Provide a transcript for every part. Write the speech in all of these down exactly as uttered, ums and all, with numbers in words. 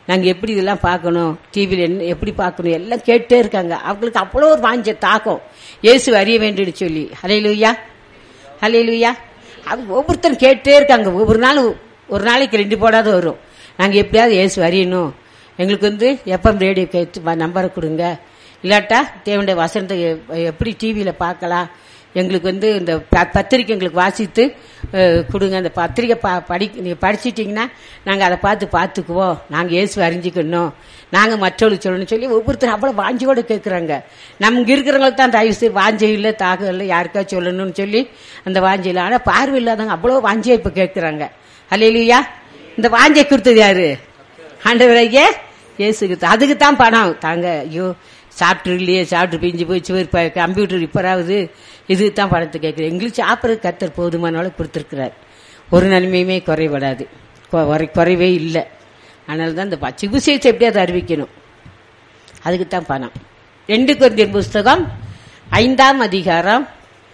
நாங்க எப்படி இதெல்லாம் பார்க்கணும், டிவியில என்ன எப்படி பார்க்கணும் எல்லாம் கேட்டே இருக்காங்க. அவங்களுக்கு அவ்வளோ ஒரு வாஞ்ச தாக்கம் இயேசு அறிய வேண்டும்னு சொல்லி. ஹல்லேலூயா, ஹல்லேலூயா. அவங்க ஒவ்வொருத்தரும் கேட்டே இருக்காங்க. ஒவ்வொரு நாள் ஒரு நாளைக்கு ரெண்டு போடாத வரும். நாங்க எப்படியாவது இயேசு அறியணும், எங்களுக்கு வந்து எஃப்எம் ரேடியோ கேட்டு நம்பரை கொடுங்க, இல்லாட்டா தேவனுடைய வசனத்தை எப்படி டிவியில பார்க்கலாம், எங்களுக்கு வந்து இந்த பத்திரிக்கை எங்களுக்கு வாசித்து கொடுங்க, அந்த பத்திரிக்கை படி நீங்க படிச்சிட்டீங்கன்னா நாங்க அதை பார்த்து பார்த்துக்குவோம், நாங்க இயேசு அறிஞ்சிக்கணும், நாங்க மற்றவங்களுக்கு சொல்லணும்னு சொல்லி ஒவ்வொருத்தரும் அவ்வளவு வாஞ்சியோட கேட்கறாங்க. நமக்கு இருக்கிறவங்களுக்கு தான் தயவு வாஞ்சை இல்லை, தாகம் இல்லை, யாருக்கா சொல்லணும்னு சொல்லி அந்த வாஞ்சையில். ஆனா பார்வை இல்லாதவங்க அவ்வளவு வாஞ்சியா இப்ப கேட்கறாங்க. ஹல்லேலூயா. இந்த வாஞ்சை கொடுத்தது யாரு? ஆண்டவராகிய இயேசு கொடுத்து. அதுக்கு தான் பணம் தாங்க. ஐயோ சாப்பிட்டு இல்லையே, சாப்பிட்டு பிஞ்சு போய் சுவர் கம்ப்யூட்டர் ரிப்பேராகுது, இதுக்கு தான் பணத்தை கேட்குறேன். எங்களுக்கு சாப்பிட்றது கர்த்தர் போதுமானால கொடுத்துருக்கிறார். ஒரு நன்மையுமே குறைபடாது, குறைவே இல்லை. அதனால தான் இந்த சிகிச்சை எப்படியாவது அறிவிக்கணும், அதுக்கு தான் பணம். ரெண்டு கொரிந்தியர் புஸ்தகம் ஐந்தாம் அதிகாரம்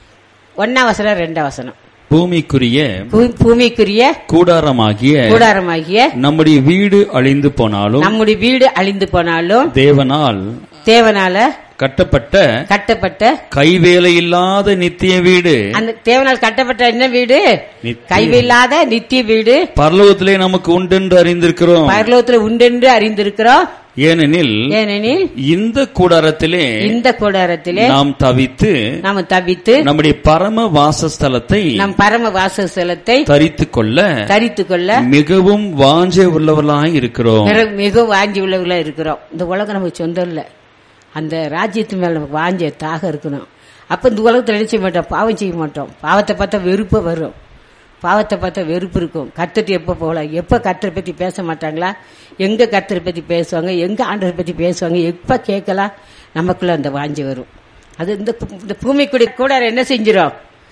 ஒன்னாம் வசனம் ரெண்டாம் வசனம். பூமிக்குரிய பூமிக்குரிய கூடாரமாகிய கூடாரமாகிய நம்முடைய வீடு அழிந்து போனாலும் நம்முடைய வீடு அழிந்து போனாலும் தேவனால் தேவனால கட்டப்பட்ட கட்டப்பட்ட கைவேலை இல்லாத நித்திய வீடு. அந்த தேவனால் கட்டப்பட்ட என்ன வீடு? கைவேலாத நித்திய வீடு பரலோகத்திலே நமக்கு உண்டென்று அறிந்திருக்கிறோம். பரலோகத்திலே உண்டென்று அறிந்திருக்கிறோம். ஏனெனில் ஏனெனில் இந்த கூடாரத்திலே இந்த கூடாரத்திலே நாம் தவித்து நாம் தவித்து நம்முடைய பரம வாசஸ்தலத்தை நம் பரம வாசஸ்தலத்தை தரித்துக் கொள்ள தரித்துக் கொள்ள மிகவும் வாஞ்சை உள்ளவர்களாய் இருக்கிறோம். மிகவும் வாஞ்சி உள்ளவர்களா இருக்கிறோம். இந்த உலகம் நமக்கு சொந்தம் இல்ல, அந்த ராஜ்யத்து மேல நமக்கு வாஞ்ச தாக இருக்கணும். அப்ப இந்த உலகத்துல நினைச்ச மாட்டோம், பாவம் செய்ய மாட்டோம். பாவத்தை பார்த்தா வெறுப்ப வரும், பாவத்தை பார்த்தா வெறுப்பு இருக்கும். கர்த்தர் எப்ப போகலாம், எப்ப கர்த்தரை பத்தி பேச மாட்டாங்களா, எங்க கர்த்தரை பத்தி பேசுவாங்க, எங்க ஆண்டவரை பத்தி பேசுவாங்க, எப்ப கேட்கலாம், நமக்குள்ள அந்த வாஞ்சி வரும். அது இந்த பூமிக்குடி கூட என்ன செஞ்சிடும்,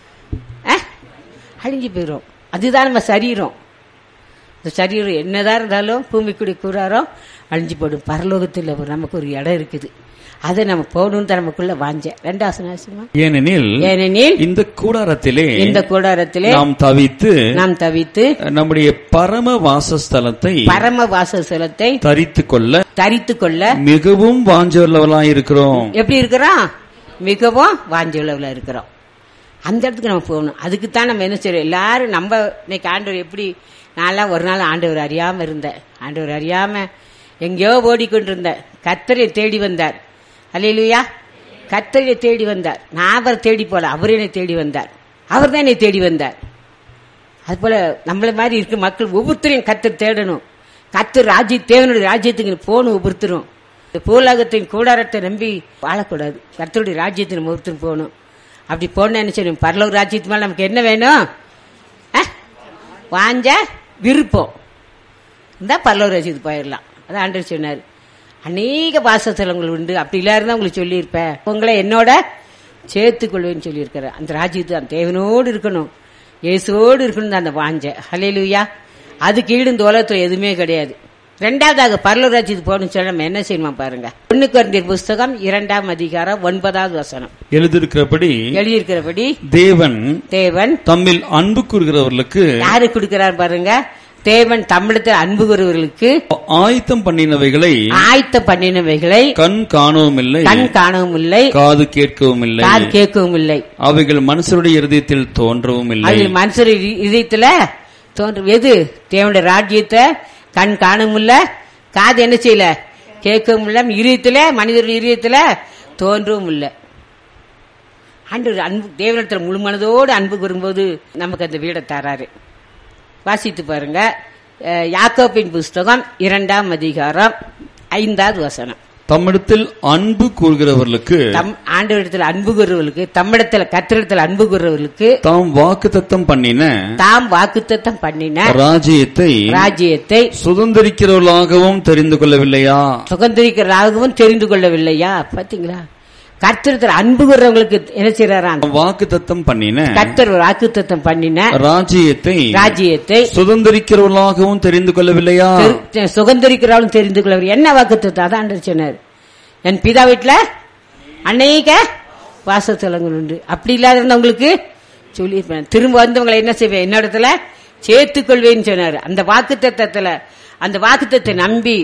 அழிஞ்சு போயிடும். அதுதான் நம்ம சரீரம். இந்த சரீரம் என்னதான் இருந்தாலும் பூமிக்குடி கூறாரோ அழிஞ்சு போடும். பரலோகத்தில் நமக்கு ஒரு இடம் இருக்குது, அதை நம்ம போகணும் தான் நமக்குள்ள வாஞ்ச. ரெண்டாவது ஏனெனில் ஏனெனில் இந்த கூடாரத்திலே இந்த கூடாரத்திலே நாம் தவித்து நாம் தவித்து நம்முடைய பரம வாசஸ்தலத்தை பரம வாசஸ்தலத்தை தரித்துக் கொள்ள தரித்துக் கொள்ள மிகவும் வாஞ்சவர்களாய் இருக்கிறோம். எப்படி இருக்கிறோம்? மிகவும் வாஞ்சவர்களா இருக்கிறோம். அந்த இடத்துக்கு நம்ம போகணும். அதுக்கு தான் நம்ம என்ன செய்யறோம், எல்லாரும் நம்ம இன்னைக்கு ஆண்டவர் எப்படி, நான்லாம் ஒரு நாள் ஆண்டவர் அறியாம இருந்தேன், ஆண்டவர் அறியாம எங்கேயோ ஓடிக்கொண்டிருந்தேன். கர்த்தரை தேடி வந்தார். அல்லேலூயா. கர்த்தரை தேடி வந்தார். நான் அவரை தேடி போல, அவர் என்னை தேடி வந்தார். அவர் தான் என்னை தேடி வந்தார். அது போல நம்மள மாதிரி இருக்க மக்கள் ஒவ்வொருத்தரையும் கர்த்தர் தேடணும். கர்த்தர் ராஜ்ய தேவனுடைய ராஜ்யத்துக்கு போகணும். ஒவ்வொருத்தரும் பூலகத்தின் கூடாரத்தை நம்பி வாழக்கூடாது. கர்த்தருடைய ராஜ்யத்தை நம்ம ஒருத்தரும் போகணும். அப்படி போன என்ன செய்யணும், பரலோக ராஜ்யத்து மேல நமக்கு என்ன வேணும், வாஞ்ச விருப்பம் இருந்தா பரலோக ராஜ்யத்துக்கு போயிடலாம். அதான் ஆண்டவர் சொன்னார், அநேக வாசஸ்தலங்கள் உண்டு, அப்படி இல்லா இருந்தா உங்களுக்கு சொல்லியிருப்பேன், உங்களை என்னோட சேர்த்துக்கொள்வேன்னு சொல்லியிருக்கிற. அந்த ராஜ்யத்து அந்த தேவனோடு இருக்கணும், இயேசுவோடு இருக்கணும் அந்த வாஞ்ச. ஹல்லேலூயா. அதுக்கு ஈடு இந்த உலகத்துல எதுவுமே கிடையாது. ரெண்டாவதாக பரலோக ராஜ்யத்துக்கு போகணும்னு சொல்ல நம்ம என்ன செய்யணுமா பாருங்க. ஒன்னு கொரிந்தியர் புஸ்தகம் இரண்டாம் அதிகாரம் ஒன்பதாவது வசனம். எழுதியிருக்கிறபடி எழுதியிருக்கிறபடி தேவன் தேவன் தம்மில் அன்பு கூறுகிறவர்களுக்கு யாரு கொடுக்கிறார் பாருங்க. தேவன் தமிழத்தில் அன்பு கூறுவர்களுக்கு ஆயத்தம் பண்ணினவைகளை ஆயத்தம் பண்ணினவைகளை கண் காணவும் இல்லை, கண் காணவும் இல்லை, காது கேட்கவும் இல்லை, காது கேட்கவும் இல்லை. அவைகள் மனுஷருடைய இருதயத்தில் தோன்றவும் இல்லை. அது மனுஷர் இதயத்துல தோன்றும். எது? தேவனுடைய ராஜ்யத்தை கண் காணவும் இல்ல, காது என்ன செய்யல, கேட்கவும் இல்ல, இதயத்துல மனிதருடைய இதயத்துல தோன்றவும் இல்லை. ஆண்டவர் அன்பு தேவனிடத்துல முழு மனதோடு அன்பு கூறும்போது நமக்கு அந்த வீடை தராரு. வாசித்து பாருங்க. யாக்கோபின் புஸ்தகம் இரண்டாம் அதிகாரம் ஐந்தாவது வசனம். தம்மிடத்தில் அன்பு கூறுகிறவர்களுக்கு ஆண்டவரிடத்தில் அன்பு கூறுவர்களுக்கு தம்மிடத்தில் கர்த்தரிடத்தில் அன்பு கூறுவர்களுக்கு தாம் வாக்குத்தத்தம் பண்ணின தாம் வாக்குத்தத்தம் பண்ணின ராஜ்யத்தை ராஜ்யத்தை சுதந்திரிக்கிறவர்களாகவும் தெரிந்து கொள்ளவில்லையா சுதந்திரிக்கிறவர்களாகவும் தெரிந்து கொள்ளவில்லையா? பாத்தீங்களா? கர்த்தரிடத்தில் அன்பு கூறுறவங்களுக்கு என்ன செய்யறாராம்? வாக்குத்தத்தம் பண்ணின கர்த்தர் வாக்குத்தத்தம் பண்ணின ராஜ்யத்தை ராஜ்யத்தை சுதந்திரிக்கிறவர்களாகவும் தெரிந்து கொள்ளவில்லையா? சுதந்திரிக்கிறவர்களும் தெரிந்து கொள்ளவில்லை. என்ன வாக்குத்தத்தம்? அதான் சொன்னார், என் பிதா வீட்டுல அநேக வாசஸ்தலங்கள் உண்டு. அப்படி இல்லாத இருந்தவங்களுக்கு சொல்லியிருப்பேன், திரும்ப வந்தவங்களை என்ன செய்வேன், என்னிடத்துல சேர்த்துக் கொள்வேன்னு சொன்னார். அந்த வாக்குத்தத்தத்துல அந்த வாக்குத்தத்தை நம்பி